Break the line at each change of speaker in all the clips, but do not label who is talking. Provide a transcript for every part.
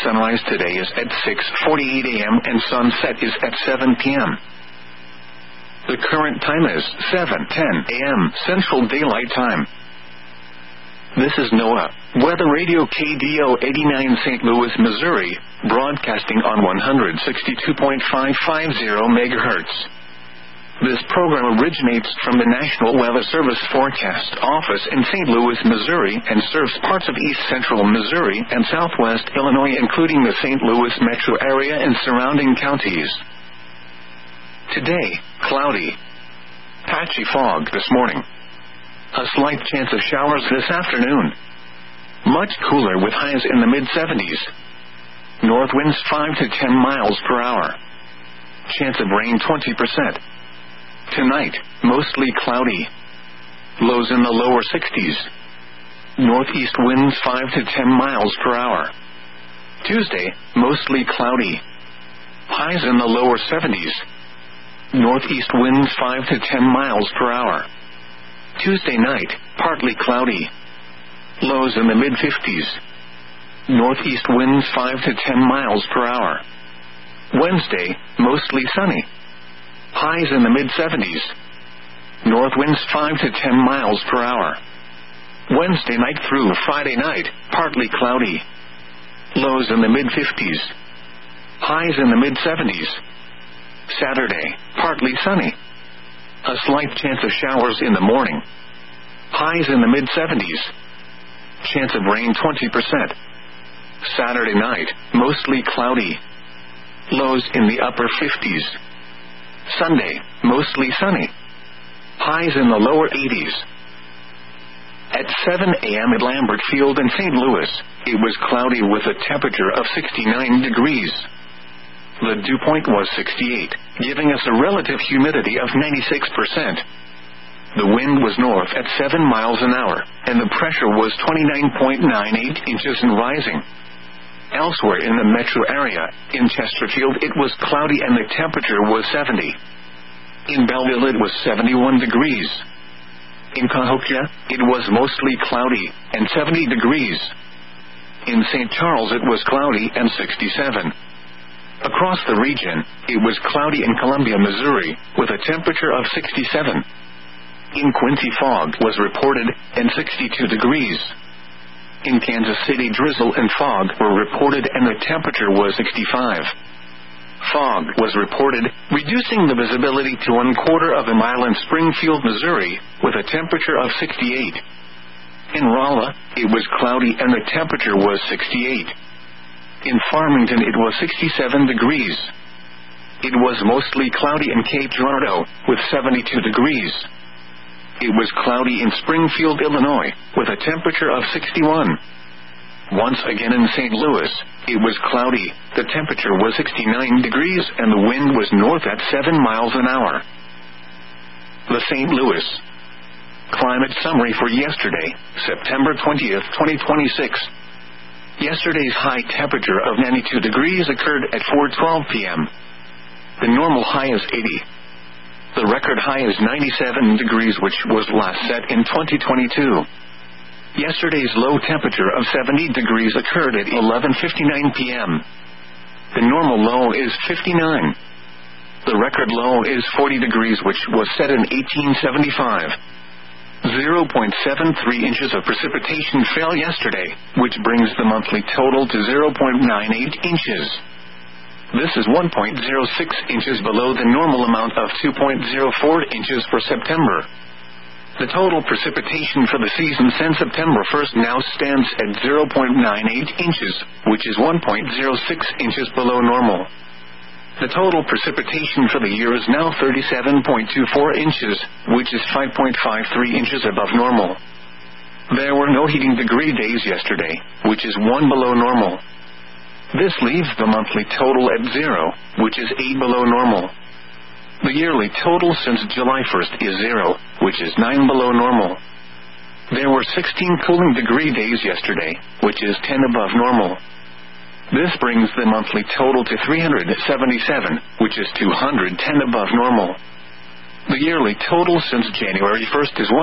sunrise today is at 6:48 a.m. and sunset is at 7 p.m. The current time is 7:10 a.m. Central Daylight Time. This is NOAA Weather Radio KDO 89 St. Louis, Missouri, broadcasting on 162.550 MHz. This program originates from the National Weather Service Forecast Office in St. Louis, Missouri, and serves parts of east central Missouri and southwest Illinois, including the St. Louis metro area and surrounding counties. Today, cloudy. Patchy fog this morning. A slight chance of showers this afternoon. Much cooler with highs in the mid-70s. North winds 5 to 10 miles per hour. Chance of rain 20%. Tonight, mostly cloudy. Lows in the lower 60s. Northeast winds 5 to 10 miles per hour. Tuesday, mostly cloudy. Highs in the lower 70s. Northeast winds 5 to 10 miles per hour. Tuesday night, partly cloudy. Lows in the mid-50s. Northeast winds 5 to 10 miles per hour. Wednesday, mostly sunny. Highs in the mid-70s. North winds 5 to 10 miles per hour. Wednesday night through Friday night, partly cloudy. Lows in the mid-50s. Highs in the mid-70s. Saturday, partly sunny. A slight chance of showers in the morning. Highs in the mid-70s. Chance of rain 20%. Saturday night, mostly cloudy. Lows in the upper 50s. Sunday, mostly sunny. Highs in the lower 80s. At 7 a.m. at Lambert Field in St. Louis, it was cloudy with a temperature of 69 degrees. The dew point was 68, giving us a relative humidity of 96%. The wind was north at 7 miles an hour, and the pressure was 29.98 inches and rising. Elsewhere in the metro area, in Chesterfield it was cloudy and the temperature was 70. In Belleville it was 71 degrees. In Cahokia, it was mostly cloudy and 70 degrees. In St. Charles it was cloudy and 67. Across the region, it was cloudy in Columbia, Missouri, with a temperature of 67. In Quincy fog was reported and 62 degrees. In Kansas City, drizzle and fog were reported and the temperature was 65. Fog was reported, reducing the visibility to 1/4 of a mile in Springfield, Missouri, with a temperature of 68. In Rolla, it was cloudy and the temperature was 68. In Farmington, it was 67 degrees. It was mostly cloudy in Cape Girardeau, with 72 degrees. It was cloudy in Springfield, Illinois, with a temperature of 61. Once again in St. Louis, it was cloudy, the temperature was 69 degrees and the wind was north at 7 miles an hour. The St. Louis climate summary for yesterday, September 20th, 2026. Yesterday's high temperature of 92 degrees occurred at 4:12 p.m. The normal high is 80. The record high is 97 degrees, which was last set in 2022. Yesterday's low temperature of 70 degrees occurred at 11:59 p.m. The normal low is 59. The record low is 40 degrees, which was set in 1875. 0.73 inches of precipitation fell yesterday, which brings the monthly total to 0.98 inches. This is 1.06 inches below the normal amount of 2.04 inches for September. The total precipitation for the season since September 1st now stands at 0.98 inches, which is 1.06 inches below normal. The total precipitation for the year is now 37.24 inches, which is 5.53 inches above normal. There were no heating degree days yesterday, which is 1 below normal. This leaves the monthly total at 0, which is 8 below normal. The yearly total since July 1st is 0, which is 9 below normal. There were 16 cooling degree days yesterday, which is 10 above normal. This brings the monthly total to 377, which is 210 above normal. The yearly total since January 1st is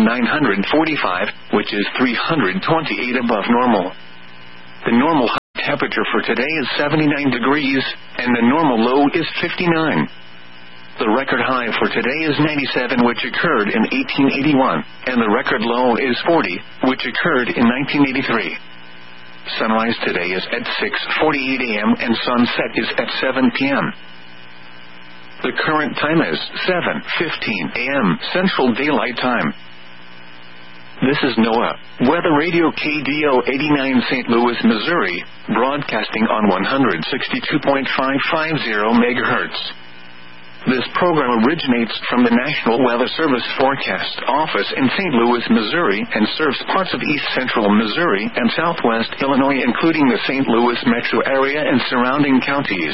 1,945, which is 328 above normal. The normal high temperature temperature for today is 79 degrees, and the normal low is 59. The record high for today is 97, which occurred in 1881, and the record low is 40, which occurred in 1983. Sunrise today is at 6:48 a.m. and sunset is at 7 p.m. The current time is 7:15 a.m. Central Daylight Time. This is NOAA Weather Radio KDO 89 St. Louis, Missouri, broadcasting on 162.550 MHz. This program originates from the National Weather Service Forecast Office in St. Louis, Missouri, and serves parts of east central Missouri and southwest Illinois, including the St. Louis metro area and surrounding counties.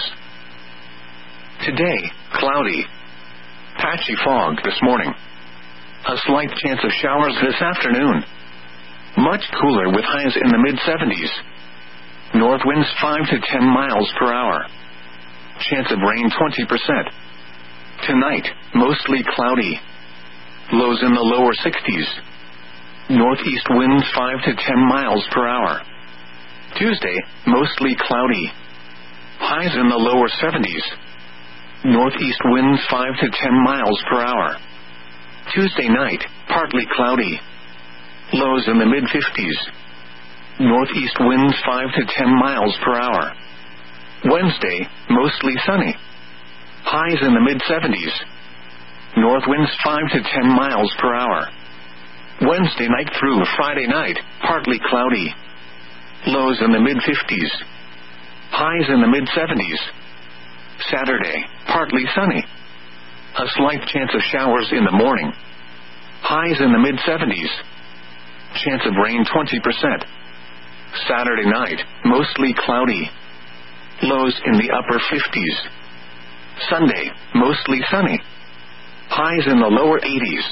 Today, cloudy. Patchy fog this morning. A slight chance of showers this afternoon. Much cooler with highs in the mid-70s. North winds 5 to 10 miles per hour. Chance of rain 20%. Tonight, mostly cloudy. Lows in the lower 60s. Northeast winds 5 to 10 miles per hour. Tuesday, mostly cloudy. Highs in the lower 70s. Northeast winds 5 to 10 miles per hour. Tuesday night, partly cloudy. Lows in the mid-50s. Northeast winds 5 to 10 miles per hour. Wednesday, mostly sunny. Highs in the mid-70s. North winds 5 to 10 miles per hour. Wednesday night through Friday night, partly cloudy. Lows in the mid-50s. Highs in the mid-70s. Saturday, partly sunny. A slight chance of showers in the morning. Highs in the mid-70s. Chance of rain 20%. Saturday night, mostly cloudy. Lows in the upper 50s. Sunday, mostly sunny. Highs in the lower 80s.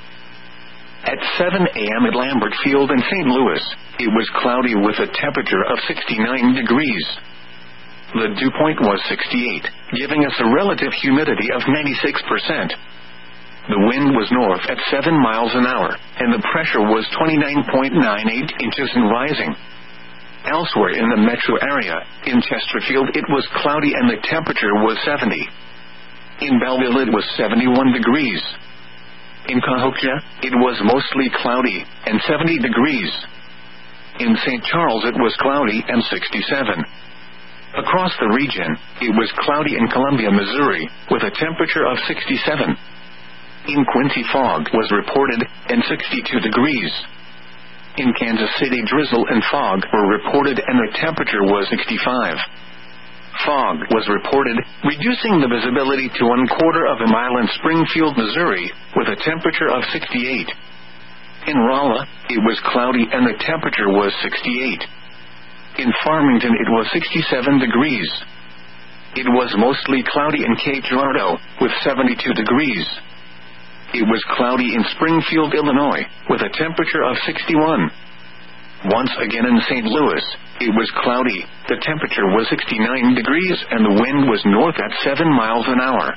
At 7 a.m. at Lambert Field in St. Louis, it was cloudy with a temperature of 69 degrees. The dew point was 68, giving us a relative humidity of 96%. The wind was north at 7 miles an hour, and the pressure was 29.98 inches and rising. Elsewhere in the metro area, in Chesterfield it was cloudy and the temperature was 70. In Belleville it was 71 degrees. In Cahokia, it was mostly cloudy and 70 degrees. In St. Charles it was cloudy and 67. Across the region, it was cloudy in Columbia, Missouri, with a temperature of 67. In Quincy fog was reported and 62 degrees. In Kansas City drizzle and fog were reported and the temperature was 65. Fog was reported, reducing the visibility to 1/4 of a mile in Springfield, Missouri, with a temperature of 68. In Rolla, it was cloudy and the temperature was 68. In Farmington it was 67 degrees. It was mostly cloudy in Cape Girardeau, with 72 degrees. It was cloudy in Springfield, Illinois, with a temperature of 61. Once again in St. Louis, it was cloudy, the temperature was 69 degrees and the wind was north at 7 miles an hour.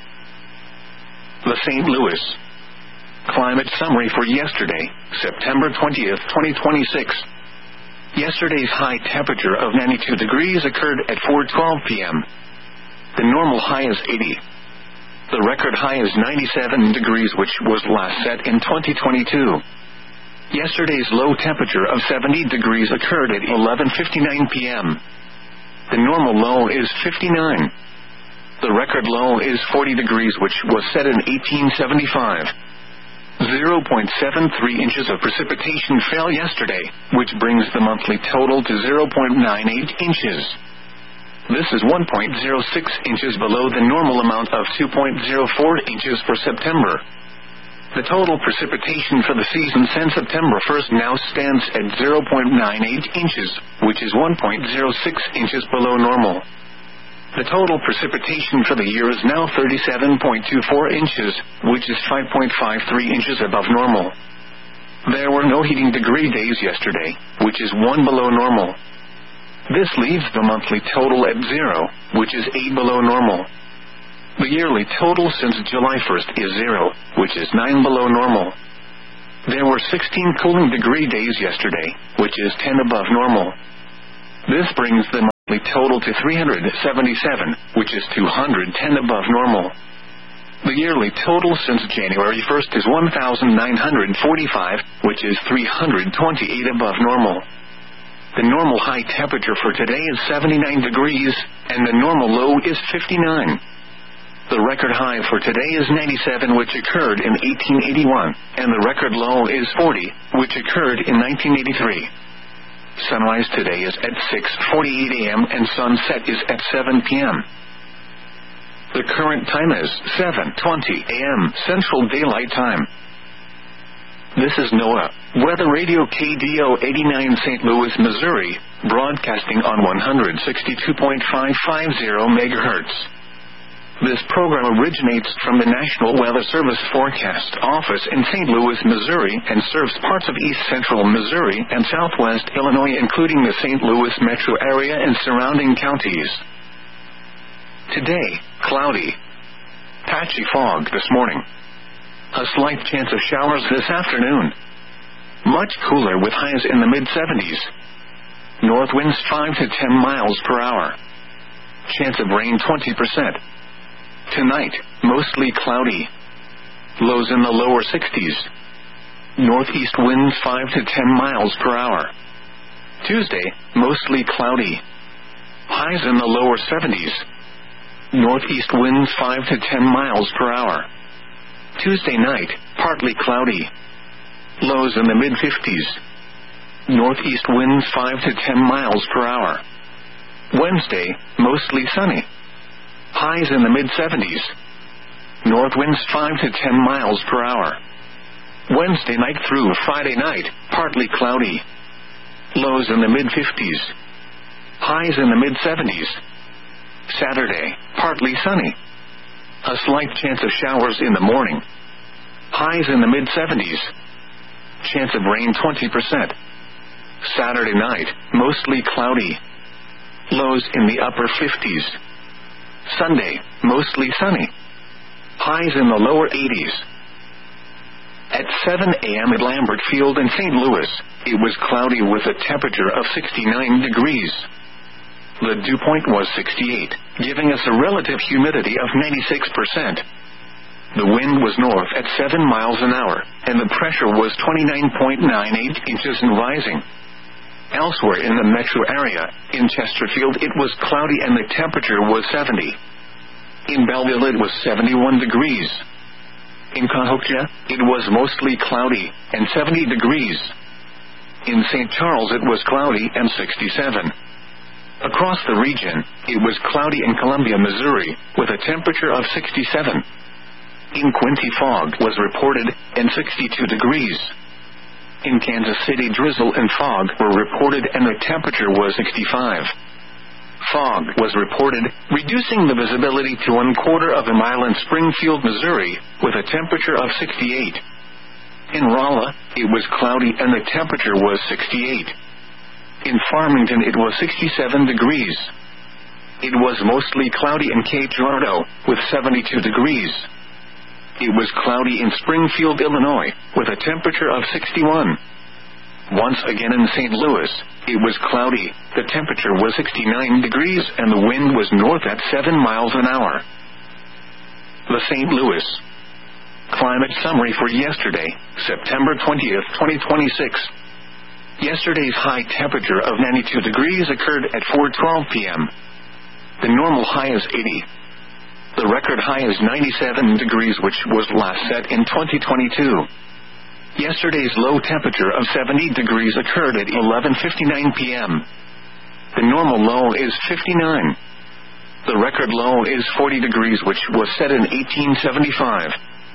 The St. Louis Climate Summary for yesterday, September 20th, 2026. Yesterday's high temperature of 92 degrees occurred at 4:12 p.m. The normal high is 80. The record high is 97 degrees, which was last set in 2022. Yesterday's low temperature of 70 degrees occurred at 11:59 p.m. The normal low is 59. The record low is 40 degrees, which was set in 1875. 0.73 inches of precipitation fell yesterday, which brings the monthly total to 0.98 inches. This is 1.06 inches below the normal amount of 2.04 inches for September. The total precipitation for the season since September 1st now stands at 0.98 inches, which is 1.06 inches below normal. The total precipitation for the year is now 37.24 inches, which is 5.53 inches above normal. There were no heating degree days yesterday, which is 1 below normal. This leaves the monthly total at 0, which is 8 below normal. The yearly total since July 1st is 0, which is 9 below normal. There were 16 cooling degree days yesterday, which is 10 above normal. This brings the monthly total to 377, which is 210 above normal. The yearly total since January 1st is 1,945, which is 328 above normal. The normal high temperature for today is 79 degrees, and the normal low is 59. The record high for today is 97, which occurred in 1881, and the record low is 40, which occurred in 1983. Sunrise today is at 6:48 a.m. and sunset is at 7 p.m. The current time is 7:20 a.m. Central Daylight Time. This is NOAA Weather Radio KDO 89 St. Louis, Missouri, broadcasting on 162.550 MHz. This program originates from the National Weather Service Forecast Office in St. Louis, Missouri, and serves parts of east central Missouri and southwest Illinois, including the St. Louis metro area and surrounding counties. Today, cloudy. Patchy fog this morning. A slight chance of showers this afternoon. Much cooler with highs in the mid-70s. North winds 5 to 10 miles per hour. Chance of rain 20%. Tonight, mostly cloudy. Lows in the lower 60s. Northeast winds 5 to 10 miles per hour. Tuesday, mostly cloudy. Highs in the lower 70s. Northeast winds 5 to 10 miles per hour. Tuesday night, partly cloudy. Lows in the mid-50s. Northeast winds 5 to 10 miles per hour. Wednesday, mostly sunny. Highs in the mid-70s. North winds 5 to 10 miles per hour. Wednesday night through Friday night, partly cloudy. Lows in the mid-50s. Highs in the mid-70s. Saturday, partly sunny. A slight chance of showers in the morning. Highs in the mid-70s. Chance of rain 20%. Saturday night, mostly cloudy. Lows in the upper 50s. Sunday, mostly sunny. Highs in the lower 80s. At 7 a.m. at Lambert Field in St. Louis, it was cloudy with a temperature of 69 degrees. The dew point was 68, giving us a relative humidity of 96%. The wind was north at 7 miles an hour, and the pressure was 29.98 inches and rising. Elsewhere in the metro area, in Chesterfield it was cloudy and the temperature was 70. In Belleville it was 71 degrees. In Cahokia, it was mostly cloudy and 70 degrees. In St. Charles it was cloudy and 67. Across the region, it was cloudy in Columbia, Missouri, with a temperature of 67. In Quincy fog was reported and 62 degrees. In Kansas City drizzle and fog were reported and the temperature was 65. Fog was reported, reducing the visibility to 1/4 of a mile in Springfield, Missouri, with a temperature of 68. In Rolla, it was cloudy and the temperature was 68. In Farmington it was 67 degrees. It was mostly cloudy in Cape Girardeau, with 72 degrees. It was cloudy in Springfield, Illinois, with a temperature of 61. Once again in St. Louis, it was cloudy, the temperature was 69 degrees and the wind was north at 7 miles an hour. The St. Louis Climate Summary for yesterday, September 20th, 2026. Yesterday's high temperature of 92 degrees occurred at 4:12 p.m. The normal high is 80. The record high is 97 degrees, which was last set in 2022. Yesterday's low temperature of 70 degrees occurred at 11:59 p.m. The normal low is 59. The record low is 40 degrees, which was set in 1875.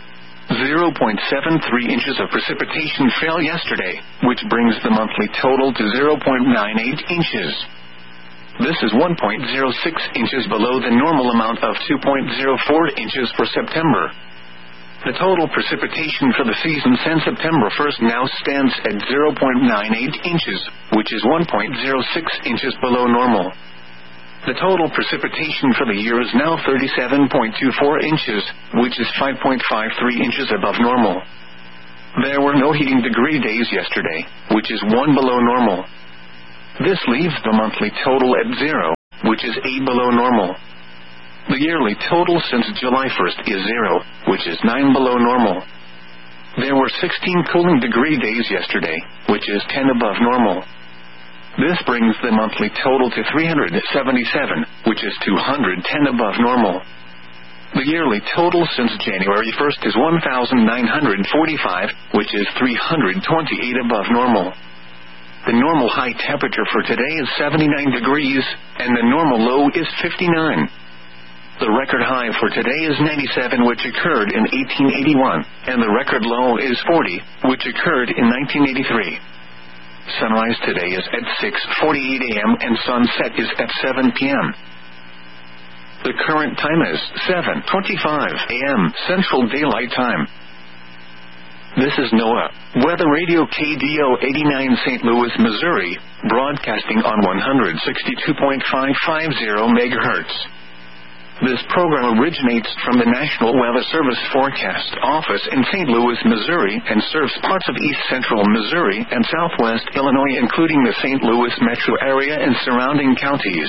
0.73 inches of precipitation fell yesterday, which brings the monthly total to 0.98 inches. This is 1.06 inches below the normal amount of 2.04 inches for September. The total precipitation for the season since September 1st now stands at 0.98 inches, which is 1.06 inches below normal. The total precipitation for the year is now 37.24 inches, which is 5.53 inches above normal. There were no heating degree days yesterday, which is 1 below normal. This leaves the monthly total at 0. which is 8 below normal. The yearly total since July 1st is 0, which is 9 below normal. There were 16 cooling degree days yesterday, which is 10 above normal. This brings the monthly total to 377, which is 210 above normal. The yearly total since January 1st is 1,945, which is 328 above normal. The normal high temperature for today is 79 degrees, and the normal low is 59. The record high for today is 97, which occurred in 1881, and the record low is 40, which occurred in 1983. Sunrise today is at 6:48 a.m. and sunset is at 7 p.m. The current time is 7:25 a.m. Central Daylight Time. This is NOAA Weather Radio KDO 89 St. Louis, Missouri, broadcasting on 162.550 MHz. This program originates from the National Weather Service Forecast Office in St. Louis, Missouri, and serves parts of east central Missouri and southwest Illinois, including the St. Louis metro area and surrounding counties.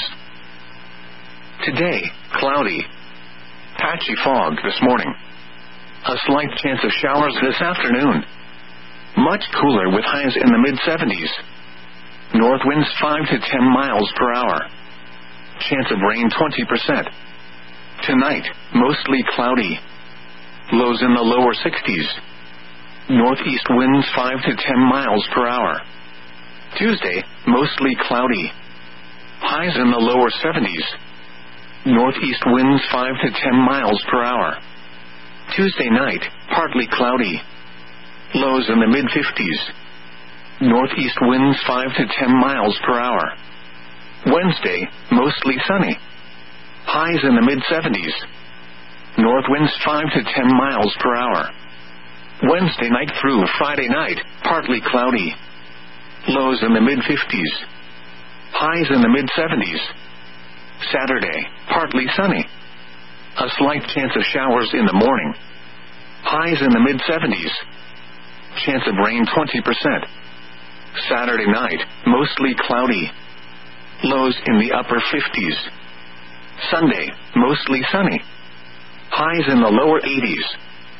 Today, cloudy. Patchy fog this morning. A slight chance of showers this afternoon. Much cooler with highs in the mid-70s. North winds 5 to 10 miles per hour. Chance of rain 20%. Tonight, mostly cloudy. Lows in the lower 60s. Northeast winds 5 to 10 miles per hour. Tuesday, mostly cloudy. Highs in the lower 70s. Northeast winds 5 to 10 miles per hour. Tuesday night, partly cloudy. Lows in the mid-50s. Northeast winds 5 to 10 miles per hour. Wednesday, mostly sunny. Highs in the mid-70s. North winds 5 to 10 miles per hour. Wednesday night through Friday night, partly cloudy. Lows in the mid-50s. Highs in the mid-70s. Saturday, partly sunny. A slight chance of showers in the morning. Highs in the mid-70s. Chance of rain 20%. Saturday night, mostly cloudy. Lows in the upper 50s. Sunday, mostly sunny. Highs in the lower 80s.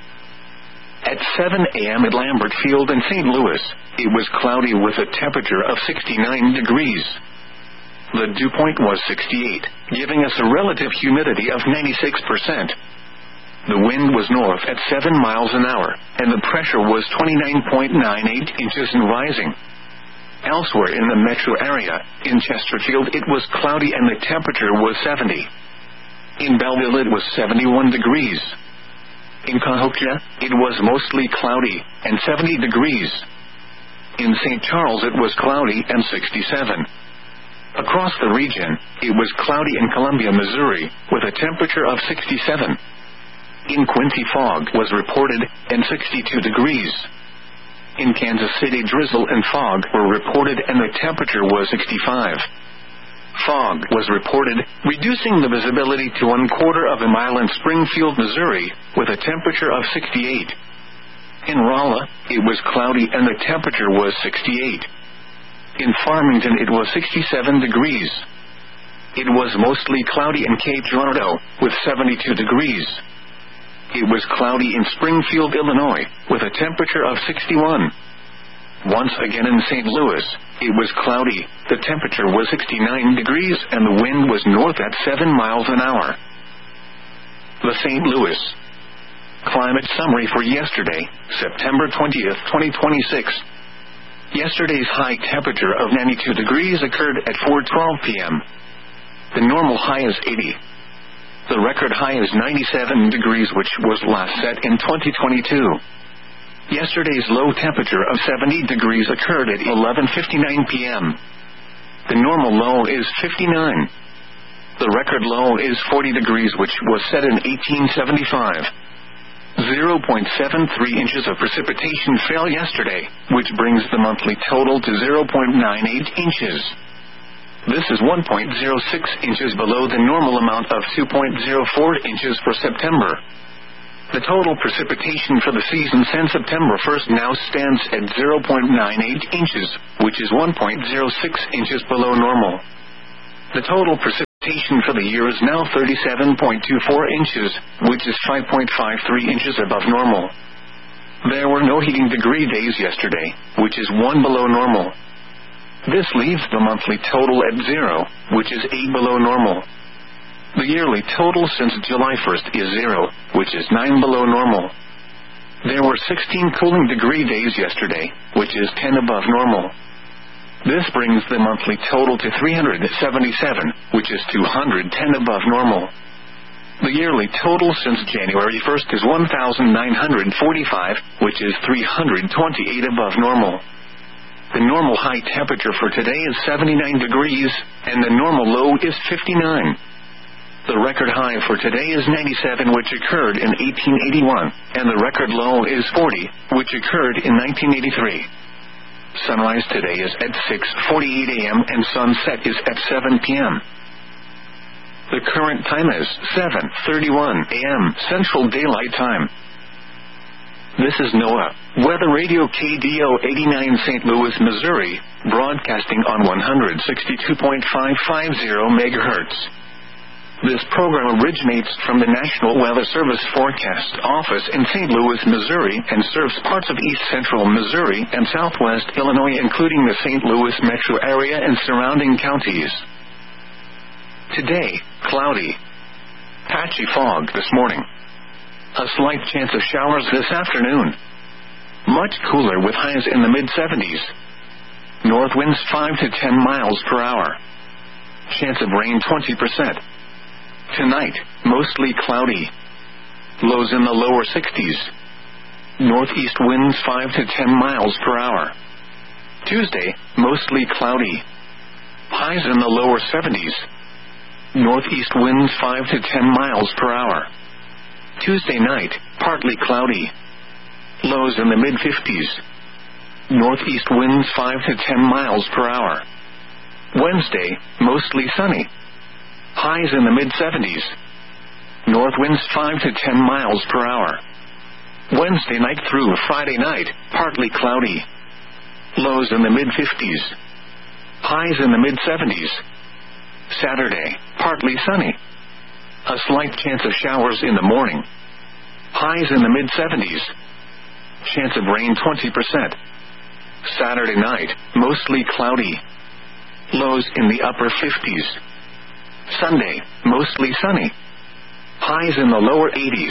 At 7 a.m. at Lambert Field in St. Louis, it was cloudy with a temperature of 69 degrees. The dew point was 68, giving us a relative humidity of 96%. The wind was north at 7 miles an hour, and the pressure was 29.98 inches and rising. Elsewhere in the metro area, in Chesterfield it was cloudy and the temperature was 70. In Belleville it was 71 degrees. In Cahokia, it was mostly cloudy and 70 degrees. In St. Charles it was cloudy and 67. Across the region, it was cloudy in Columbia, Missouri, with a temperature of 67. In Quincy fog was reported and 62 degrees. In Kansas City, drizzle and fog were reported and the temperature was 65. Fog was reported, reducing the visibility to 1/4 of a mile in Springfield, Missouri, with a temperature of 68. In Rolla, it was cloudy and the temperature was 68. In Farmington, it was 67 degrees. It was mostly cloudy in Cape Girardeau, with 72 degrees. It was cloudy in Springfield, Illinois, with a temperature of 61. Once again in St. Louis, it was cloudy, the temperature was 69 degrees and the wind was north at 7 miles an hour. The St. Louis Climate Summary for yesterday, September 20th, 2026. Yesterday's high temperature of 92 degrees occurred at 4:12 p.m. The normal high is 80. The record high is 97 degrees, which was last set in 2022. Yesterday's low temperature of 70 degrees occurred at 11:59 p.m. The normal low is 59. The record low is 40 degrees, which was set in 1875. 0.73 inches of precipitation fell yesterday, which brings the monthly total to 0.98 inches. This is 1.06 inches below the normal amount of 2.04 inches for September. The total precipitation for the season since September 1st now stands at 0.98 inches, which is 1.06 inches below normal. The total precipitation precipitation for the year is now 37.24 inches, which is 5.53 inches above normal. There were no heating degree days yesterday, which is 1 below normal. This leaves the monthly total at 0, which is 8 below normal. The yearly total since July 1st is 0, which is 9 below normal. There were 16 cooling degree days yesterday, which is 10 above normal. This brings the monthly total to 377, which is 210 above normal. The yearly total since January 1st is 1,945, which is 328 above normal. The normal high temperature for today is 79 degrees, and the normal low is 59. The record high for today is 97, which occurred in 1881, and the record low is 40, which occurred in 1983. Sunrise today is at 6:48 a.m. and sunset is at 7 p.m. The current time is 7:31 a.m. Central Daylight Time. This is NOAA Weather Radio KDO 89 St. Louis, Missouri, broadcasting on 162.550 MHz. This program originates from the National Weather Service Forecast Office in St. Louis, Missouri, and serves parts of east central Missouri and southwest Illinois, including the St. Louis metro area and surrounding counties. Today, cloudy. Patchy fog this morning. A slight chance of showers this afternoon. Much cooler with highs in the mid-70s. North winds 5 to 10 miles per hour. Chance of rain 20%. Tonight, mostly cloudy. Lows in the lower 60s. Northeast winds 5 to 10 miles per hour. Tuesday, mostly cloudy. Highs in the lower 70s. Northeast winds 5 to 10 miles per hour. Tuesday night, partly cloudy. Lows in the mid-50s. Northeast winds 5 to 10 miles per hour. Wednesday, mostly sunny. Highs in the mid-70s. North winds 5 to 10 miles per hour. Wednesday night through Friday night, partly cloudy. Lows in the mid-50s. Highs in the mid-70s. Saturday, partly sunny. A slight chance of showers in the morning. Highs in the mid-70s. Chance of rain 20%. Saturday night, mostly cloudy. Lows in the upper 50s. Sunday, mostly sunny. Highs in the lower 80s.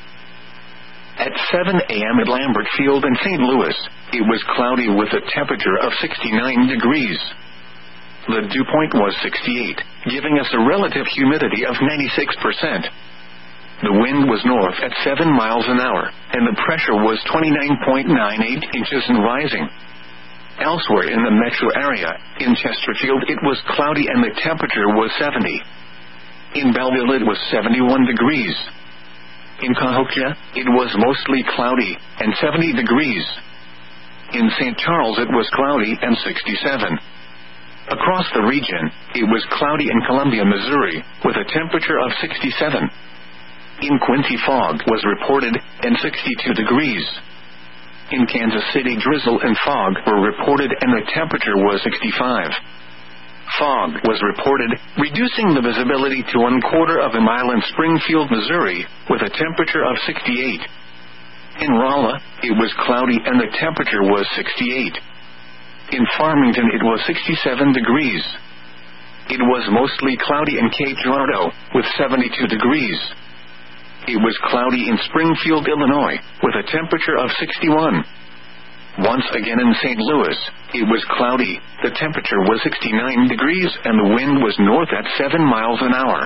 At 7 a.m. at Lambert Field in St. Louis, it was cloudy with a temperature of 69 degrees. The dew point was 68, giving us a relative humidity of 96%. The wind was north at 7 miles an hour, and the pressure was 29.98 inches and rising. Elsewhere in the metro area, in Chesterfield it was cloudy and the temperature was 70. In Belleville it was 71 degrees. In Cahokia, it was mostly cloudy and 70 degrees. In St. Charles it was cloudy and 67. Across the region, it was cloudy in Columbia, Missouri, with a temperature of 67. In Quincy fog was reported and 62 degrees. In Kansas City, drizzle and fog were reported and the temperature was 65. Fog was reported, reducing the visibility to 1/4 of a mile in Springfield, Missouri, with a temperature of 68. In Rolla, it was cloudy and the temperature was 68. In Farmington, it was 67 degrees. It was mostly cloudy in Cape Girardeau, with 72 degrees. It was cloudy in Springfield, Illinois, with a temperature of 61. Once again in St. Louis, it was cloudy, the temperature was 69 degrees and the wind was north at 7 miles an hour.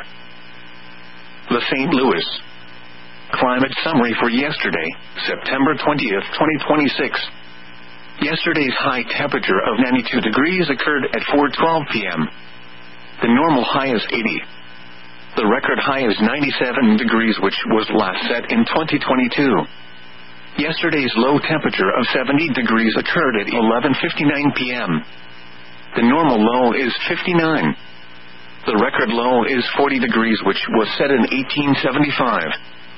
The St. Louis Climate Summary for yesterday, September 20th, 2026. Yesterday's high temperature of 92 degrees occurred at 4:12 p.m. The normal high is 80. The record high is 97 degrees, which was last set in 2022. Yesterday's low temperature of 70 degrees occurred at 11:59 p.m. The normal low is 59. The record low is 40 degrees, which was set in 1875.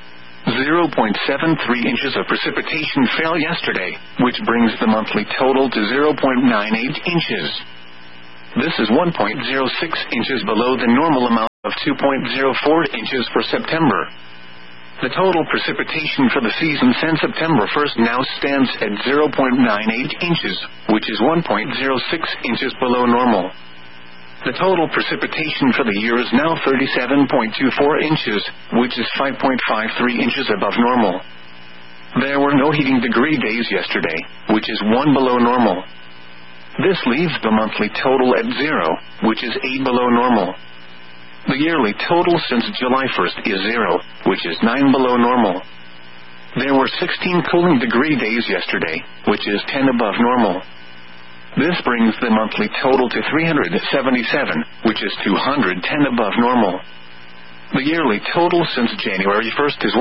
0.73 inches of precipitation fell yesterday, which brings the monthly total to 0.98 inches. This is 1.06 inches below the normal amount of 2.04 inches for September. The total precipitation for the season since September 1st now stands at 0.98 inches, which is 1.06 inches below normal. The total precipitation for the year is now 37.24 inches, which is 5.53 inches above normal. There were no heating degree days yesterday, which is 1 below normal. This leaves the monthly total at 0, which is 8 below normal. The yearly total since July 1st is 0, which is 9 below normal. There were 16 cooling degree days yesterday, which is 10 above normal. This brings the monthly total to 377, which is 210 above normal. The yearly total since January 1st is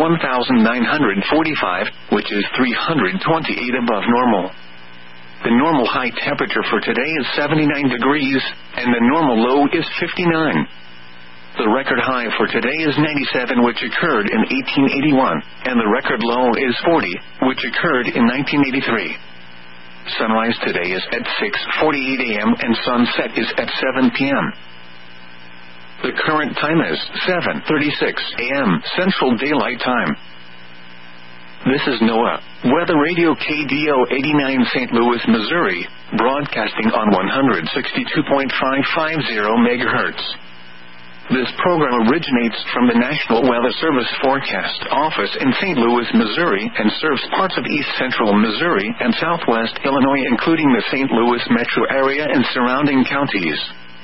1,945, which is 328 above normal. The normal high temperature for today is 79 degrees, and the normal low is 59. The record high for today is 97, which occurred in 1881, and the record low is 40, which occurred in 1983. Sunrise today is at 6:48 a.m. and sunset is at 7 p.m. The current time is 7:36 a.m. Central Daylight Time. This is NOAA Weather Radio KDO 89 St. Louis, Missouri, broadcasting on 162.550 MHz. This program originates from the National Weather Service Forecast Office in St. Louis, Missouri, and serves parts of east central Missouri and southwest Illinois, including the St. Louis metro area and surrounding counties.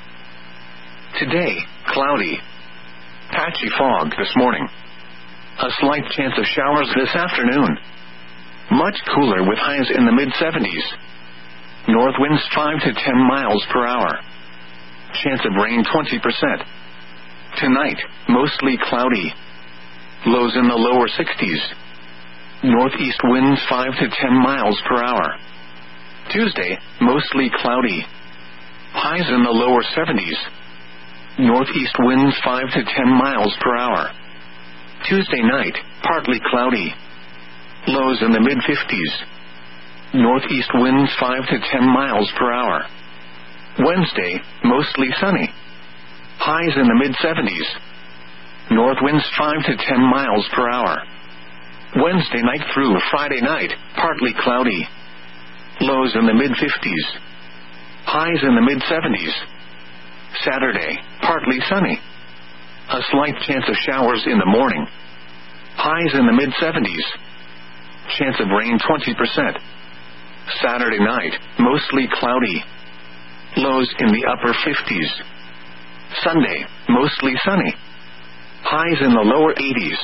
Today, cloudy. Patchy fog this morning. A slight chance of showers this afternoon. Much cooler with highs in the mid-70s. North winds 5 to 10 miles per hour. Chance of rain 20%. Tonight, mostly cloudy. Lows in the lower 60s. Northeast winds 5 to 10 miles per hour. Tuesday, mostly cloudy. Highs in the lower 70s. Northeast winds 5 to 10 miles per hour. Tuesday night, partly cloudy. Lows in the mid-50s. Northeast winds 5 to 10 miles per hour. Wednesday, mostly sunny. Highs in the mid-70s. North winds 5 to 10 miles per hour. Wednesday night through Friday night, partly cloudy. Lows in the mid-50s. Highs in the mid-70s. Saturday, partly sunny. A slight chance of showers in the morning. Highs in the mid-70s. Chance of rain 20%. Saturday night, mostly cloudy. Lows in the upper 50s. Sunday, mostly sunny. Highs in the lower 80s.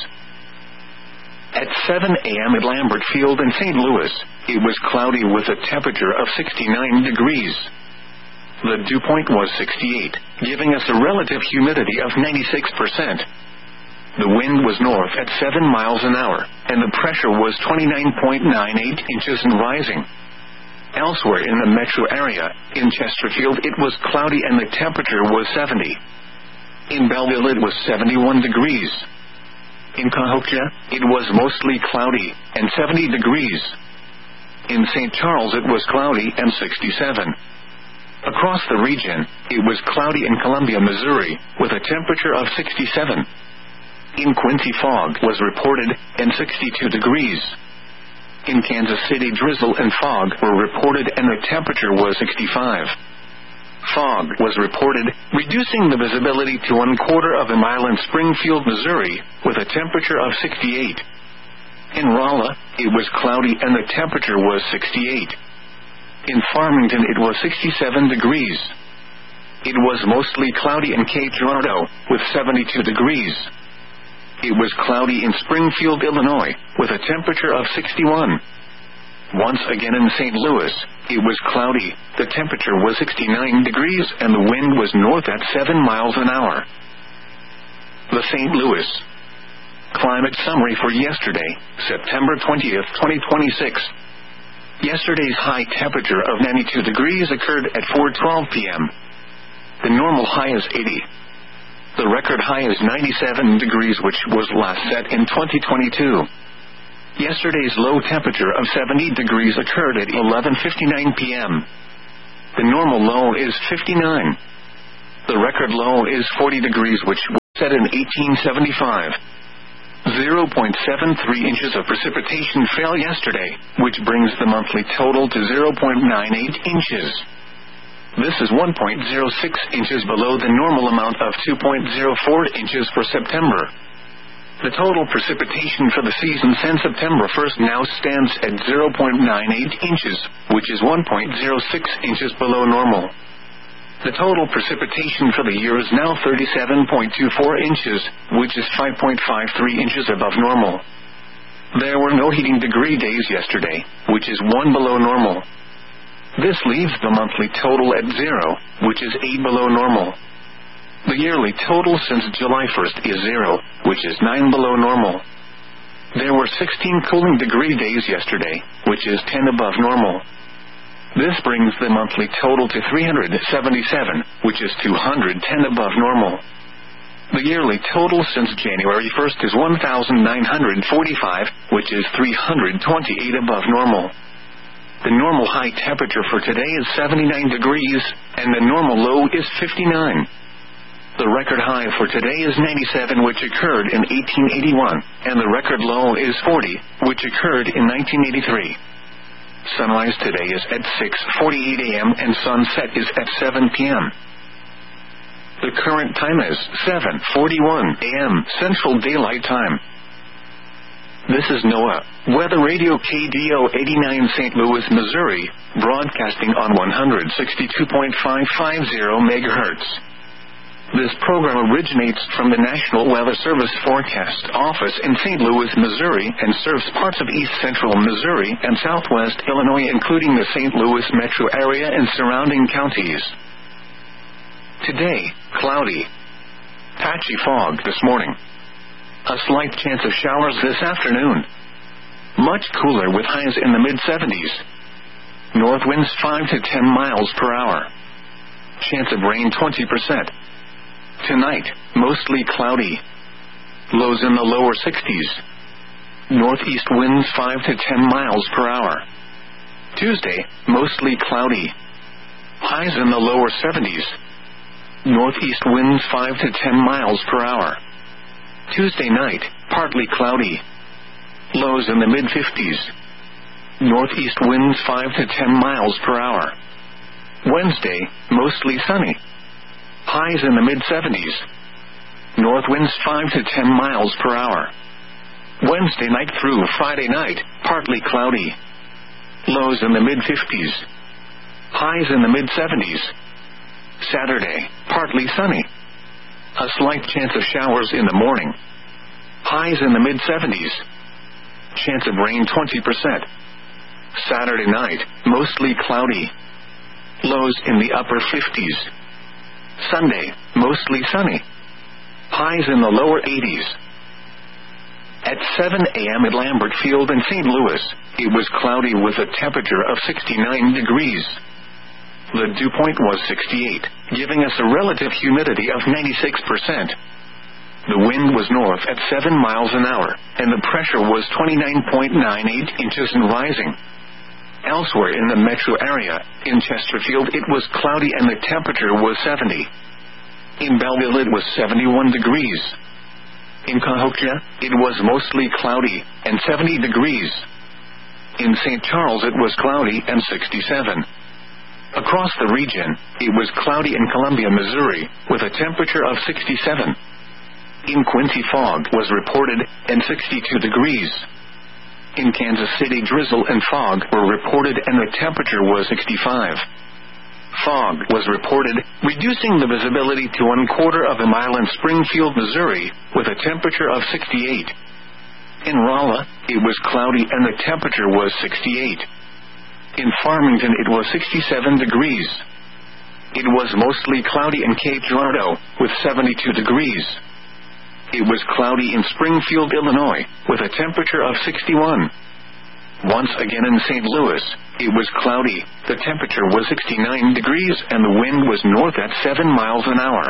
At 7 a.m. at Lambert Field in St. Louis, it was cloudy with a temperature of 69 degrees. The dew point was 68, giving us a relative humidity of 96%. The wind was north at 7 miles an hour, and the pressure was 29.98 inches and rising. Elsewhere in the metro area, in Chesterfield it was cloudy and the temperature was 70. In Belleville it was 71 degrees. In Cahokia, it was mostly cloudy, and 70 degrees. In St. Charles it was cloudy and 67. Across the region, it was cloudy in Columbia, Missouri, with a temperature of 67. In Quincy fog was reported, and 62 degrees. In Kansas City, drizzle and fog were reported and the temperature was 65. Fog was reported, reducing the visibility to 1/4 of a mile in Springfield, Missouri, with a temperature of 68. In Rolla, it was cloudy and the temperature was 68. In Farmington, it was 67 degrees. It was mostly cloudy in Cape Girardeau, with 72 degrees. It was cloudy in Springfield, Illinois, with a temperature of 61. Once again in St. Louis, it was cloudy, the temperature was 69 degrees and the wind was north at 7 miles an hour. The St. Louis climate summary for yesterday, September 20th, 2026. Yesterday's high temperature of 92 degrees occurred at 4:12 p.m. The normal high is 80. The record high is 97 degrees, which was last set in 2022. Yesterday's low temperature of 70 degrees occurred at 11:59 p.m. The normal low is 59. The record low is 40 degrees, which set in 1875. 0.73 inches of precipitation fell yesterday, which brings the monthly total to 0.98 inches. This is 1.06 inches below the normal amount of 2.04 inches for September. The total precipitation for the season since September 1st now stands at 0.98 inches, which is 1.06 inches below normal. The total precipitation for the year is now 37.24 inches, which is 5.53 inches above normal. There were no heating degree days yesterday, which is 1 below normal. This leaves the monthly total at 0, which is 8 below normal. The yearly total since July 1st is 0, which is 9 below normal. There were 16 cooling degree days yesterday, which is 10 above normal. This brings the monthly total to 377, which is 210 above normal. The yearly total since January 1st is 1,945, which is 328 above normal. The normal high temperature for today is 79 degrees, and the normal low is 59. The record high for today is 97, which occurred in 1881, and the record low is 40, which occurred in 1983. Sunrise today is at 6:48 a.m. and sunset is at 7 p.m. The current time is 7:41 a.m. Central Daylight Time. This is NOAA Weather Radio KDO 89 St. Louis, Missouri, broadcasting on 162.550 MHz. This program originates from the National Weather Service Forecast Office in St. Louis, Missouri, and serves parts of east central Missouri and southwest Illinois, including the St. Louis metro area and surrounding counties. Today, cloudy. Patchy fog this morning. A slight chance of showers this afternoon. Much cooler with highs in the mid-70s. North winds 5 to 10 miles per hour. Chance of rain 20%. Tonight, mostly cloudy. Lows in the lower 60s. Northeast winds 5 to 10 miles per hour. Tuesday, mostly cloudy. Highs in the lower 70s. Northeast winds 5 to 10 miles per hour. Tuesday night, partly cloudy. Lows in the mid-50s. Northeast winds 5 to 10 miles per hour. Wednesday, mostly sunny. Highs in the mid-70s. North winds 5 to 10 miles per hour. Wednesday night through Friday night, partly cloudy. Lows in the mid-50s. Highs in the mid-70s. Saturday, partly sunny. A slight chance of showers in the morning. Highs in the mid-70s. Chance of rain 20%. Saturday night, mostly cloudy. Lows in the upper 50s. Sunday, mostly sunny. Highs in the lower 80s. At 7 a.m. at Lambert Field in St. Louis, it was cloudy with a temperature of 69 degrees. The dew point was 68, giving us a relative humidity of 96%. The wind was north at 7 miles an hour, and the pressure was 29.98 inches and rising. Elsewhere in the metro area, in Chesterfield it was cloudy and the temperature was 70. In Belleville it was 71 degrees. In Cahokia, it was mostly cloudy and 70 degrees. In St. Charles it was cloudy and 67. Across the region, it was cloudy in Columbia, Missouri, with a temperature of 67. In Quincy fog was reported and 62 degrees. In Kansas City, drizzle and fog were reported and the temperature was 65. Fog was reported, reducing the visibility to 1/4 of a mile in Springfield, Missouri, with a temperature of 68. In Rolla, it was cloudy and the temperature was 68. In Farmington, it was 67 degrees. It was mostly cloudy in Cape Girardeau, with 72 degrees. It was cloudy in Springfield, Illinois, with a temperature of 61. Once again in St. Louis, it was cloudy, the temperature was 69 degrees and the wind was north at 7 miles an hour.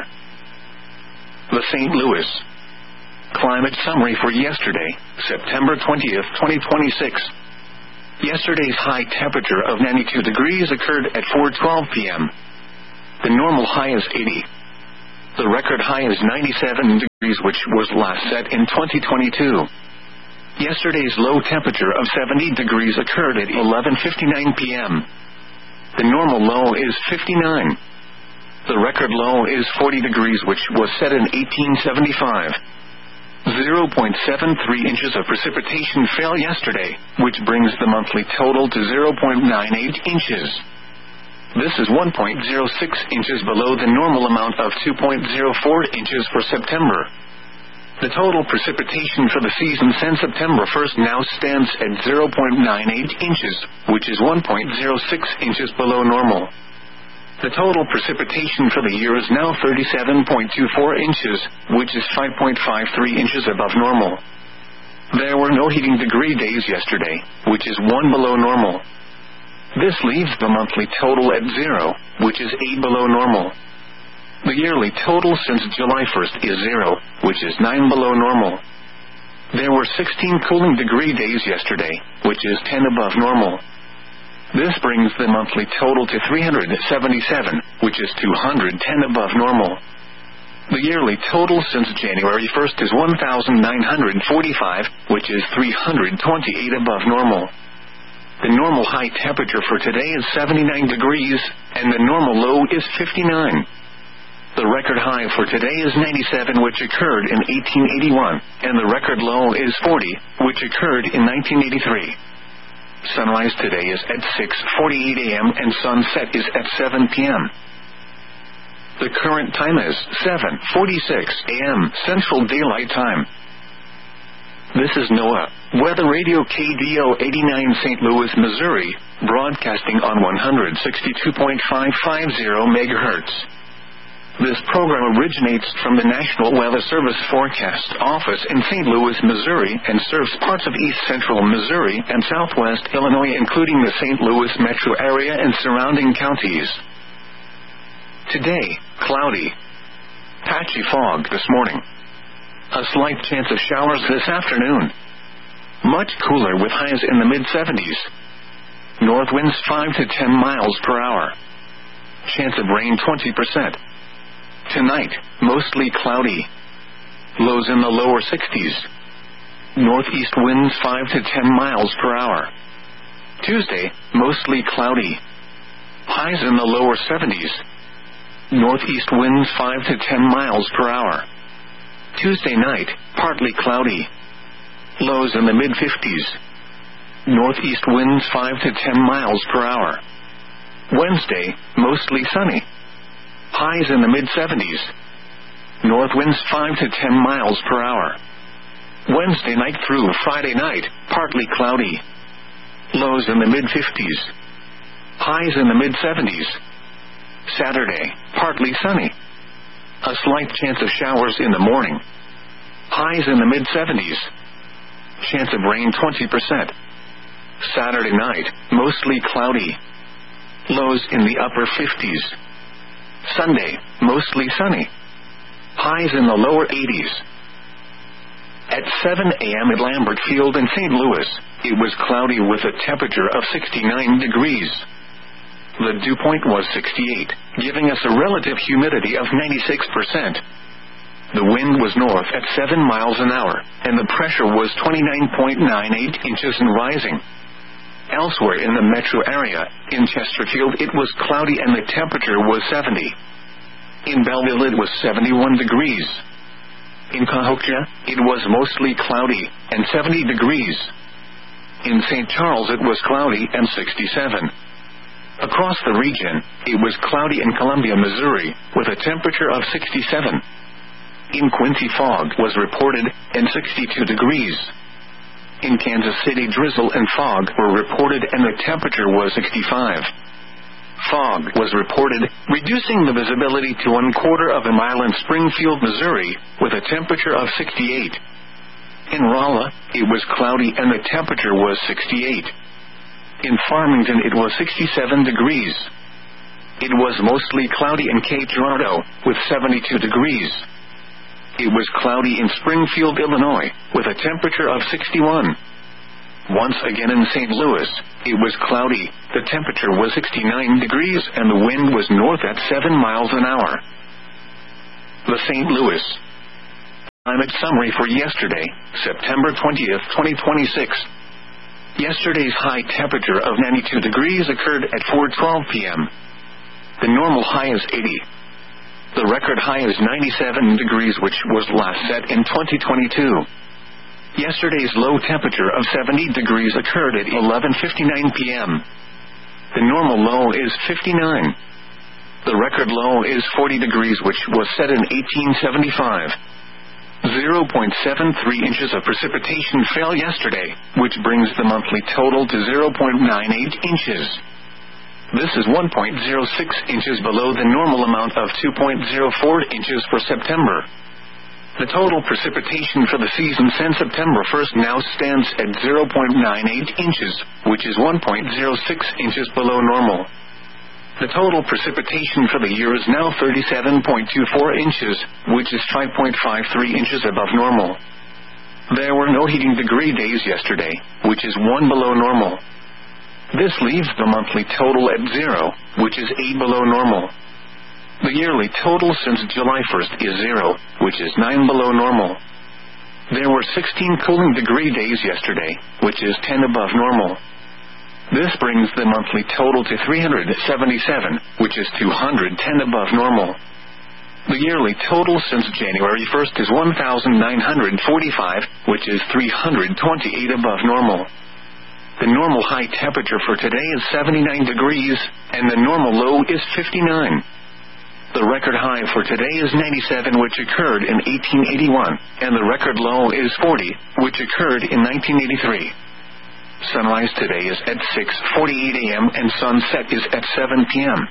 The St. Louis climate summary for yesterday, September 20th, 2026. Yesterday's high temperature of 92 degrees occurred at 4:12 p.m. The normal high is 80. The record high is 97 degrees, which was last set in 2022. Yesterday's low temperature of 70 degrees occurred at 11:59 p.m. The normal low is 59. The record low is 40 degrees, which was set in 1875. 0.73 inches of precipitation fell yesterday, which brings the monthly total to 0.98 inches. This is 1.06 inches below the normal amount of 2.04 inches for September. The total precipitation for the season since September 1st now stands at 0.98 inches, which is 1.06 inches below normal. The total precipitation for the year is now 37.24 inches, which is 5.53 inches above normal. There were no heating degree days yesterday, which is 1 below normal. This leaves the monthly total at 0, which is 8 below normal. The yearly total since July 1st is 0, which is 9 below normal. There were 16 cooling degree days yesterday, which is 10 above normal. This brings the monthly total to 377, which is 210 above normal. The yearly total since January 1st is 1,945, which is 328 above normal. The normal high temperature for today is 79 degrees, and the normal low is 59. The record high for today is 97, which occurred in 1881, and the record low is 40, which occurred in 1983. Sunrise today is at 6:48 a.m. and sunset is at 7 p.m. The current time is 7:46 a.m. Central Daylight Time. This is NOAA Weather Radio KDO 89 St. Louis, Missouri, broadcasting on 162.550 MHz. This program originates from the National Weather Service Forecast Office in St. Louis, Missouri, and serves parts of east central Missouri and southwest Illinois, including the St. Louis metro area and surrounding counties. Today, cloudy. Patchy fog this morning. A slight chance of showers this afternoon. Much cooler with highs in the mid-70s. North winds 5 to 10 miles per hour. Chance of rain 20%. Tonight, mostly cloudy. Lows in the lower 60s. Northeast winds 5 to 10 miles per hour. Tuesday, mostly cloudy. Highs in the lower 70s. Northeast winds 5 to 10 miles per hour. Tuesday night, partly cloudy. Lows in the mid-50s. Northeast winds 5 to 10 miles per hour. Wednesday, mostly sunny. Highs in the mid-70s. North winds 5 to 10 miles per hour. Wednesday night through Friday night, partly cloudy. Lows in the mid-50s. Highs in the mid-70s. Saturday, partly sunny. A slight chance of showers in the morning. Highs in the mid-70s. Chance of rain 20%. Saturday night, mostly cloudy. Lows in the upper 50s. Sunday, mostly sunny. Highs in the lower 80s. At 7 a.m. at Lambert Field in St. Louis, it was cloudy with a temperature of 69 degrees. The dew point was 68, giving us a relative humidity of 96%. The wind was north at 7 miles an hour, and the pressure was 29.98 inches and rising. Elsewhere in the metro area, in Chesterfield it was cloudy and the temperature was 70. In Belleville it was 71 degrees. In Cahokia, it was mostly cloudy and 70 degrees. In St. Charles it was cloudy and 67. Across the region, it was cloudy in Columbia, Missouri, with a temperature of 67. In Quincy fog was reported and 62 degrees. In Kansas City, drizzle and fog were reported and the temperature was 65. Fog was reported, reducing the visibility to 1/4 of a mile in Springfield, Missouri, with a temperature of 68. In Rolla, it was cloudy and the temperature was 68. In Farmington, it was 67 degrees. It was mostly cloudy in Cape Girardeau, with 72 degrees. It was cloudy in Springfield, Illinois, with a temperature of 61. Once again in St. Louis, it was cloudy, the temperature was 69 degrees and the wind was north at 7 miles an hour. The St. Louis climate summary for yesterday, September 20th, 2026. Yesterday's high temperature of 92 degrees occurred at 4:12 p.m. The normal high is 80. The record high is 97 degrees, which was last set in 2022. Yesterday's low temperature of 70 degrees occurred at 11:59 p.m. The normal low is 59. The record low is 40 degrees, which was set in 1875. 0.73 inches of precipitation fell yesterday, which brings the monthly total to 0.98 inches. This is 1.06 inches below the normal amount of 2.04 inches for September. The total precipitation for the season since September 1st now stands at 0.98 inches, which is 1.06 inches below normal. The total precipitation for the year is now 37.24 inches, which is 5.53 inches above normal. There were no heating degree days yesterday, which is 1 below normal. This leaves the monthly total at 0, which is 8 below normal. The yearly total since July 1st is 0, which is 9 below normal. There were 16 cooling degree days yesterday, which is 10 above normal. This brings the monthly total to 377, which is 210 above normal. The yearly total since January 1st is 1,945, which is 328 above normal. The normal high temperature for today is 79 degrees, and the normal low is 59. The record high for today is 97, which occurred in 1881, and the record low is 40, which occurred in 1983. Sunrise today is at 6:48 a.m. and sunset is at 7 p.m.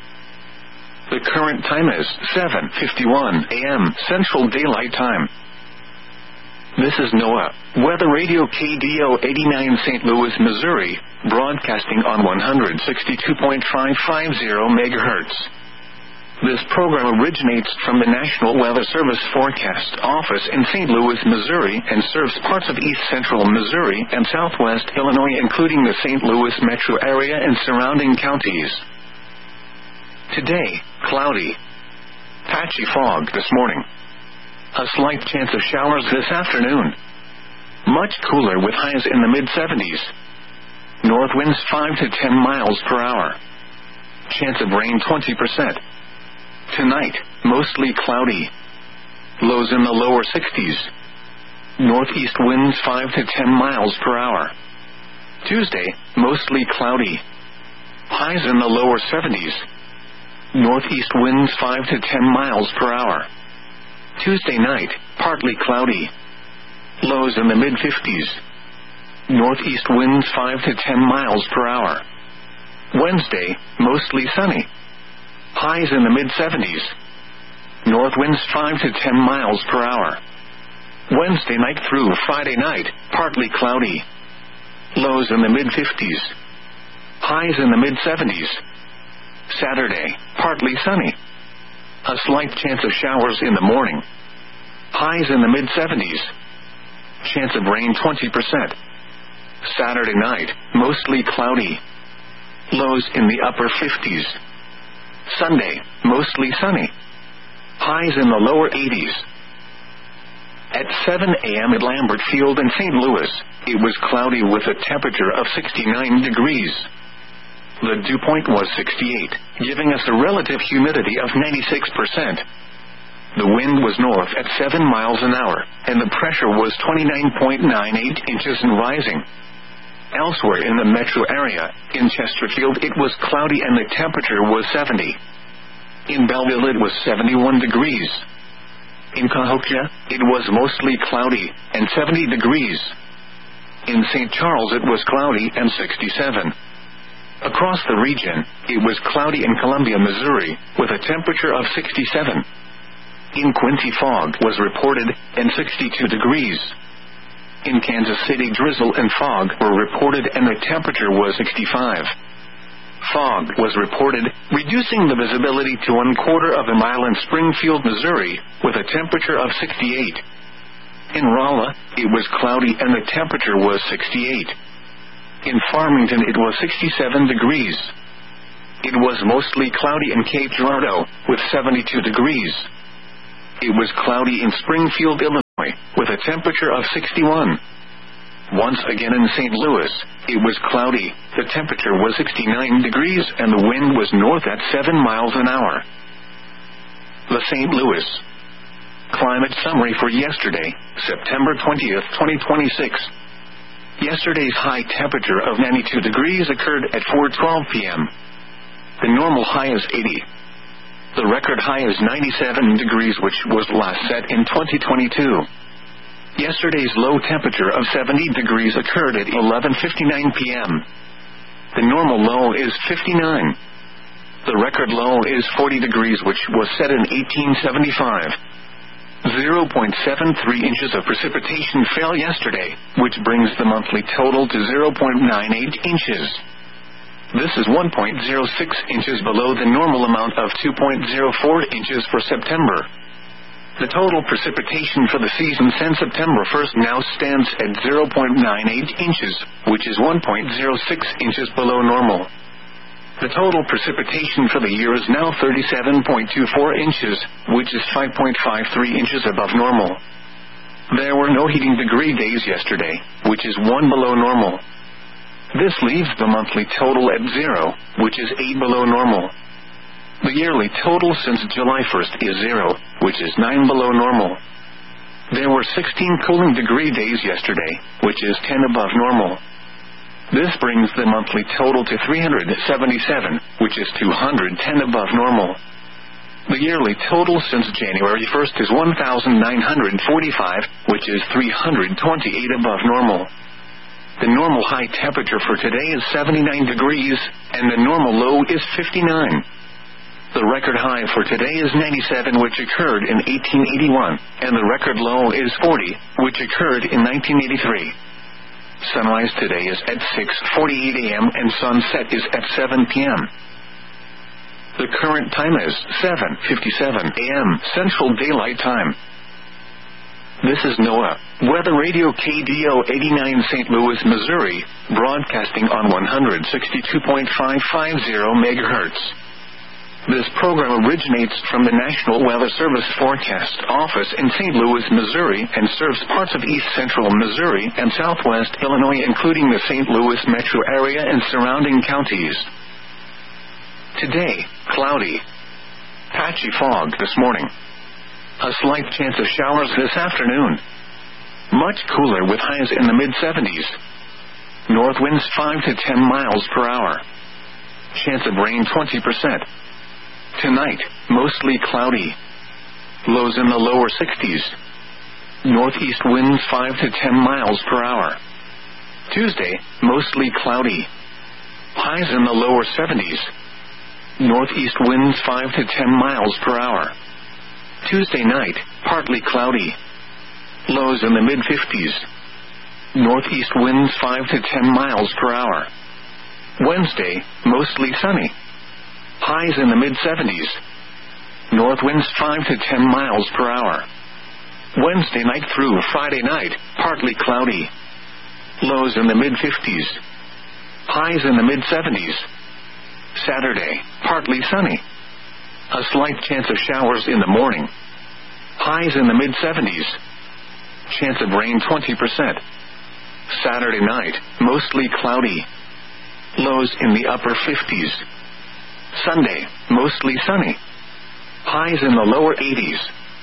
The current time is 7:51 a.m. Central Daylight Time. This is NOAA Weather Radio KDO 89 St. Louis, Missouri, broadcasting on 162.550 MHz. This program originates from the National Weather Service Forecast Office in St. Louis, Missouri, and serves parts of east central Missouri and southwest Illinois, including the St. Louis metro area and surrounding counties. Today, cloudy. Patchy fog this morning. A slight chance of showers this afternoon. Much cooler with highs in the mid-70s. North winds 5 to 10 miles per hour. Chance of rain 20%. Tonight, mostly cloudy. Lows in the lower 60s. Northeast winds 5 to 10 miles per hour. Tuesday, mostly cloudy. Highs in the lower 70s. Northeast winds 5 to 10 miles per hour. Tuesday night, partly cloudy. Lows in the mid-50s. Northeast winds 5 to 10 miles per hour. Wednesday, mostly sunny. Highs in the mid-70s. North winds 5 to 10 miles per hour. Wednesday night through Friday night, partly cloudy. Lows in the mid-50s. Highs in the mid-70s. Saturday, partly sunny. A slight chance of showers in the morning. Highs in the mid-70s. Chance of rain 20%. Saturday night, mostly cloudy. Lows in the upper 50s. Sunday, mostly sunny. Highs in the lower 80s. At 7 a.m. at Lambert Field in St. Louis, it was cloudy with a temperature of 69 degrees. The dew point was 68, giving us a relative humidity of 96%. The wind was north at 7 miles an hour, and the pressure was 29.98 inches and rising. Elsewhere in the metro area, in Chesterfield it was cloudy and the temperature was 70. In Belleville it was 71 degrees. In Cahokia, it was mostly cloudy and 70 degrees. In St. Charles it was cloudy and 67. Across the region, it was cloudy in Columbia, Missouri, with a temperature of 67. In Quincy fog was reported and 62 degrees. In Kansas City, drizzle and fog were reported and the temperature was 65. Fog was reported, reducing the visibility to 1/4 of a mile in Springfield, Missouri, with a temperature of 68. In Rolla, it was cloudy and the temperature was 68. In Farmington, it was 67 degrees. It was mostly cloudy in Cape Girardeau, with 72 degrees. it was cloudy in Springfield, Illinois, with a temperature of 61. Once again in St. Louis, it was cloudy, the temperature was 69 degrees and the wind was north at 7 miles an hour. The St. Louis Climate Summary for yesterday, September 20th, 2026. Yesterday's high temperature of 92 degrees occurred at 4:12 p.m. The normal high is 80. The record high is 97 degrees, which was last set in 2022. Yesterday's low temperature of 70 degrees occurred at 11:59 p.m. The normal low is 59. The record low is 40 degrees, which was set in 1875. 0.73 inches of precipitation fell yesterday, which brings the monthly total to 0.98 inches. This is 1.06 inches below the normal amount of 2.04 inches for September. The total precipitation for the season since September 1st now stands at 0.98 inches, which is 1.06 inches below normal. The total precipitation for the year is now 37.24 inches, which is 5.53 inches above normal. There were no heating degree days yesterday, which is 1 below normal. This leaves the monthly total at 0, which is 8 below normal. The yearly total since July 1st is 0, which is 9 below normal. There were 16 cooling degree days yesterday, which is 10 above normal. This brings the monthly total to 377, which is 210 above normal. The yearly total since January 1st is 1,945, which is 328 above normal. The normal high temperature for today is 79 degrees, and the normal low is 59. The record high for today is 97, which occurred in 1881, and the record low is 40, which occurred in 1983. Sunrise today is at 6:48 a.m. and sunset is at 7 p.m. The current time is 7:57 a.m. Central Daylight Time. This is NOAA Weather Radio KDO 89 St. Louis, Missouri, broadcasting on 162.550 MHz. This program originates from the National Weather Service Forecast Office in St. Louis, Missouri, and serves parts of east central Missouri and southwest Illinois, including the St. Louis metro area and surrounding counties. Today, cloudy. Patchy fog this morning. A slight chance of showers this afternoon. Much cooler with highs in the mid-70s. North winds 5 to 10 miles per hour. Chance of rain 20%. Tonight, mostly cloudy. Lows in the lower 60s. Northeast winds 5 to 10 miles per hour. Tuesday, mostly cloudy. Highs in the lower 70s. Northeast winds 5 to 10 miles per hour. Tuesday night, partly cloudy. Lows in the mid-50s. Northeast winds 5 to 10 miles per hour. Wednesday, mostly sunny. Highs in the mid-70s. North winds 5 to 10 miles per hour. Wednesday night through Friday night, partly cloudy. Lows in the mid-50s. Highs in the mid-70s. Saturday, partly sunny. A slight chance of showers in the morning. Highs in the mid-70s. Chance of rain 20%. Saturday night, mostly cloudy. Lows in the upper 50s. Sunday, mostly sunny. Highs in the lower 80s.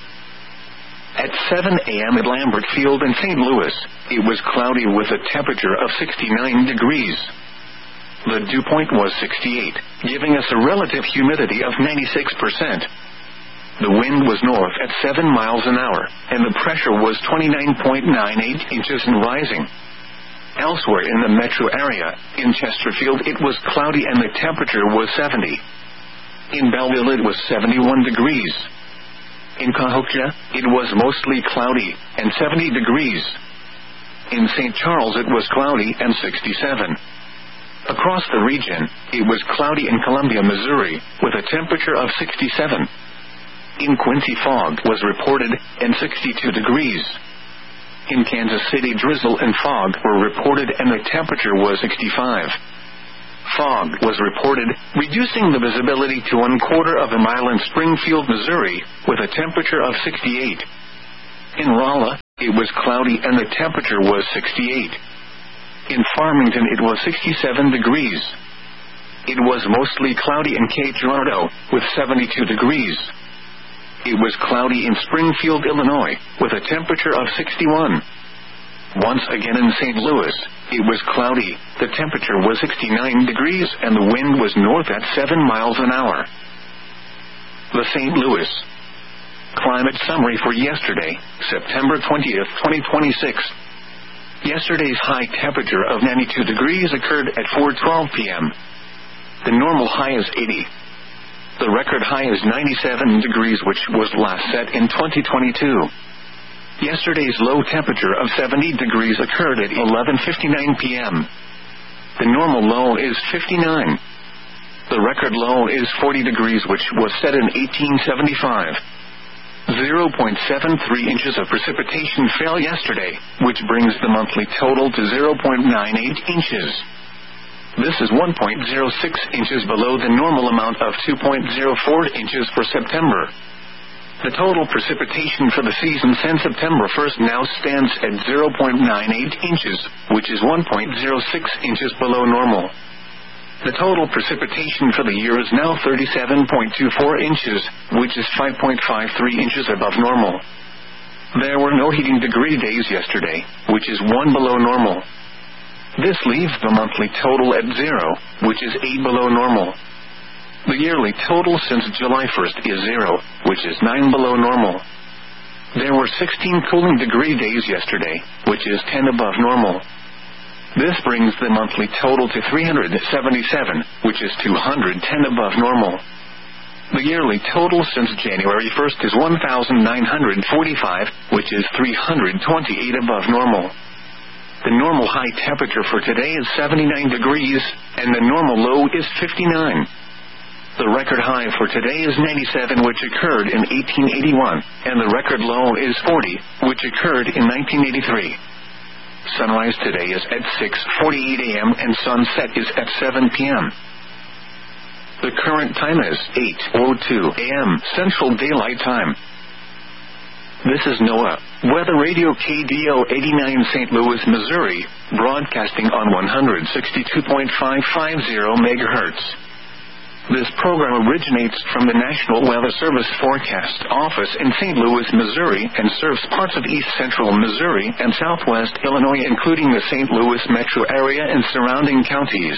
At 7 a.m. at Lambert Field in St. Louis, it was cloudy with a temperature of 69 degrees. The dew point was 68, giving us a relative humidity of 96%. The wind was north at 7 miles an hour, and the pressure was 29.98 inches and rising. Elsewhere in the metro area, in Chesterfield it was cloudy and the temperature was 70. In Belleville it was 71 degrees. In Cahokia, it was mostly cloudy and 70 degrees. In St. Charles it was cloudy and 67. Across the region, it was cloudy in Columbia, Missouri, with a temperature of 67. In Quincy fog was reported and 62 degrees. In Kansas City drizzle and fog were reported and the temperature was 65. Fog was reported, reducing the visibility to 1/4 of a mile in Springfield, Missouri, with a temperature of 68. In Rolla, it was cloudy and the temperature was 68. In Farmington it was 67 degrees. It was mostly cloudy in Cape Girardeau, with 72 degrees. It was cloudy in Springfield, Illinois, with a temperature of 61. Once again in St. Louis, it was cloudy, the temperature was 69 degrees and the wind was north at 7 miles an hour. The St. Louis Climate Summary for yesterday, September 20th, 2026. Yesterday's high temperature of 92 degrees occurred at 4:12 p.m. The normal high is 80. The record high is 97 degrees, which was last set in 2022. Yesterday's low temperature of 70 degrees occurred at 11:59 p.m. The normal low is 59. The record low is 40 degrees, which was set in 1875. 0.73 inches of precipitation fell yesterday, which brings the monthly total to 0.98 inches. This is 1.06 inches below the normal amount of 2.04 inches for September. The total precipitation for the season since September 1st now stands at 0.98 inches, which is 1.06 inches below normal. The total precipitation for the year is now 37.24 inches, which is 5.53 inches above normal. There were no heating degree days yesterday, which is 1 below normal. This leaves the monthly total at 0, which is 8 below normal. The yearly total since July 1st is 0, which is 9 below normal. There were 16 cooling degree days yesterday, which is 10 above normal. This brings the monthly total to 377, which is 210 above normal. The yearly total since January 1st is 1,945, which is 328 above normal. The normal high temperature for today is 79 degrees, and the normal low is 59. The record high for today is 97, which occurred in 1881, and the record low is 40, which occurred in 1983. Sunrise today is at 6:48 a.m. and sunset is at 7 p.m. The current time is 8:02 a.m. Central Daylight Time. This is NOAA Weather Radio KDO 89 St. Louis, Missouri, broadcasting on 162.550 MHz. This program originates from the National Weather Service Forecast Office in St. Louis, Missouri, and serves parts of east central Missouri and southwest Illinois, including the St. Louis metro area and surrounding counties.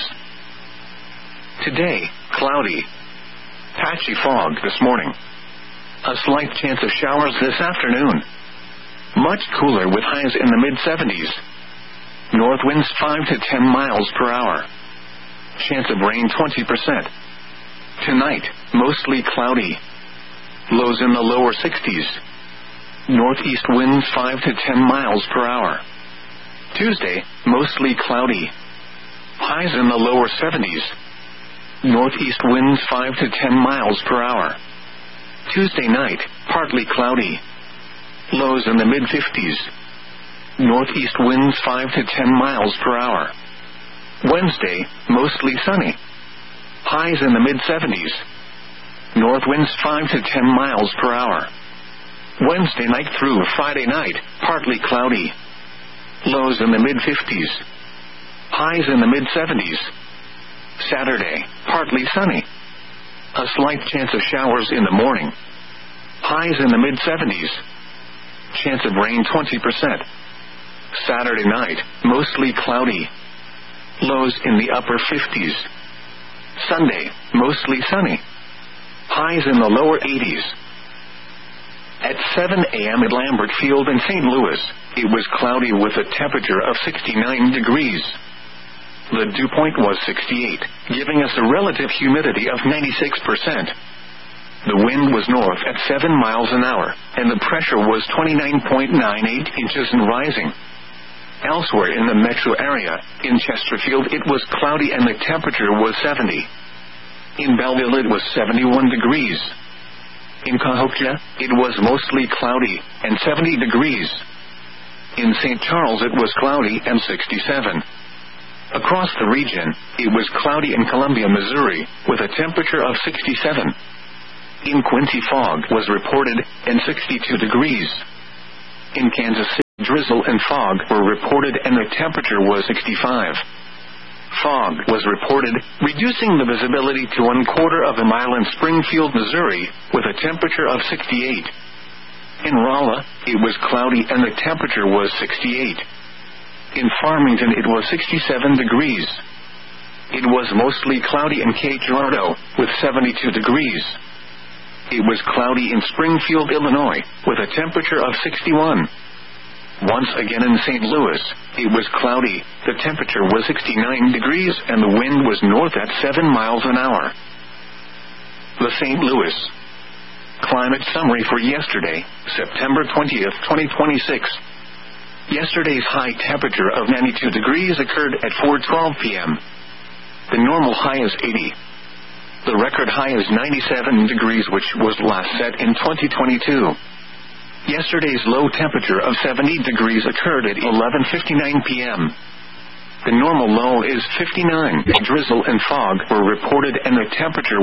Today, cloudy. Patchy fog this morning. A slight chance of showers this afternoon. Much cooler with highs in the mid-70s. North winds 5 to 10 miles per hour. Chance of rain 20%. Tonight, mostly cloudy. Lows in the lower 60s. Northeast winds 5 to 10 miles per hour. Tuesday, mostly cloudy. Highs in the lower 70s. Northeast winds 5 to 10 miles per hour. Tuesday night, partly cloudy. Lows in the mid-50s. Northeast winds 5 to 10 miles per hour. Wednesday, mostly sunny. Highs in the mid-70s. North winds 5 to 10 miles per hour. Wednesday night through Friday night, partly cloudy. Lows in the mid-50s. Highs in the mid-70s. Saturday, partly sunny. A slight chance of showers in the morning. Highs in the mid-70s. Chance of rain 20%. Saturday night, mostly cloudy. Lows in the upper 50s. Sunday, mostly sunny. Highs in the lower 80s. At 7 a.m. at Lambert Field in St. Louis, it was cloudy with a temperature of 69 degrees. The dew point was 68, giving us a relative humidity of 96%. The wind was north at 7 miles an hour, and the pressure was 29.98 inches and rising. Elsewhere in the metro area, in Chesterfield it was cloudy and the temperature was 70. In Belleville it was 71 degrees. In Cahokia, it was mostly cloudy and 70 degrees. In St. Charles it was cloudy and 67. Across the region, it was cloudy in Columbia, Missouri, with a temperature of 67. In Quincy, fog was reported, and 62 degrees. In Kansas City, drizzle and fog were reported, and the temperature was 65. Fog was reported, reducing the visibility to 1/4 of a mile in Springfield, Missouri, with a temperature of 68. In Rolla, it was cloudy and the temperature was 68. In Farmington, it was 67 degrees. It was mostly cloudy in Cape Girardeau, with 72 degrees. It was cloudy in Springfield, Illinois, with a temperature of 61. Once again in St. Louis, it was cloudy, the temperature was 69 degrees, and the wind was north at 7 miles an hour. The St. Louis Climate Summary for yesterday, September 20th, 2026. Yesterday's high temperature of 92 degrees occurred at 4:12 p.m. The normal high is 80. The record high is 97 degrees, which was last set in 2022. Yesterday's low temperature of 70 degrees occurred at 11:59 p.m. The normal low is 59. Drizzle and fog were reported, and the temperature